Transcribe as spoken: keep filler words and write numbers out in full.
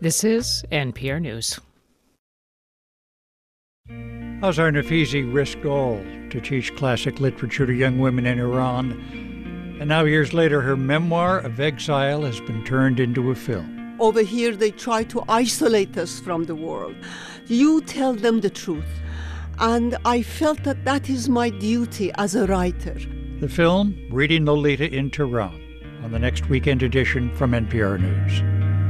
This is N P R News. Azar Nafisi risked all to teach classic literature to young women in Iran. And now, years later, her memoir of exile has been turned into a film. Over here, they try to isolate us from the world. You tell them the truth. And I felt that that is my duty as a writer. The film, Reading Lolita in Tehran, on the next weekend edition from N P R News.